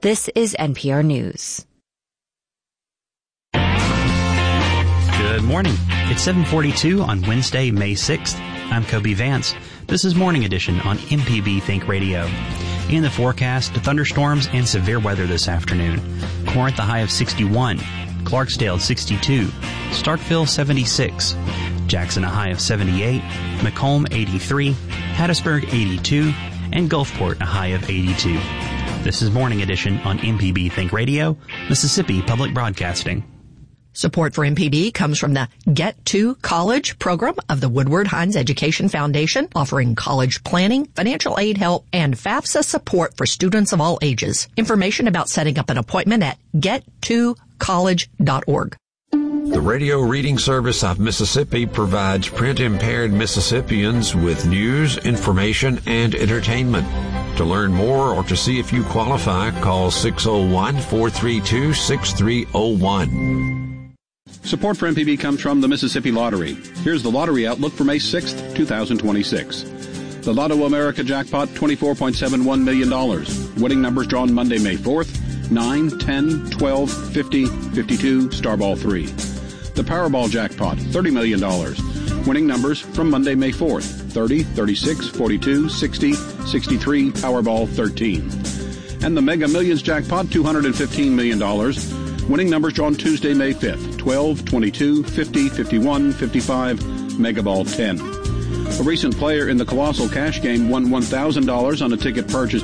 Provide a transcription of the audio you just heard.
This is NPR News. Good morning. It's 7:42 on Wednesday, May 6th. I'm Kobe Vance. This is Morning Edition on MPB Think Radio. In the forecast, thunderstorms and severe weather this afternoon. Corinth, a high of 61. Clarksdale, 62. Starkville, 76. Jackson, a high of 78. Macomb, 83. Hattiesburg, 82. And Gulfport, a high of 82. This is Morning Edition on MPB Think Radio, Mississippi Public Broadcasting. Support for MPB comes from the Get to College program of the Woodward Hines Education Foundation, offering college planning, financial aid help, and FAFSA support for students of all ages. Information about setting up an appointment at gettocollege.org. The Radio Reading Service of Mississippi provides print-impaired Mississippians with news, information, and entertainment. To learn more or to see if you qualify, call 601-432-6301. Support for MPB comes from the Mississippi Lottery. Here's the lottery outlook for May 6th, 2026. The Lotto America jackpot, $24.71 million. Winning numbers drawn Monday, May 4th, 9, 10, 12, 50, 52, Starball 3. The Powerball jackpot, $30 million. Winning numbers from Monday, May 4th, 30, 36, 42, 60, 63, Powerball 13. And the Mega Millions jackpot, $215 million. Winning numbers drawn Tuesday, May 5th, 12, 22, 50, 51, 55, Megaball 10. A recent player in the Colossal Cash game won $1,000 on a ticket purchased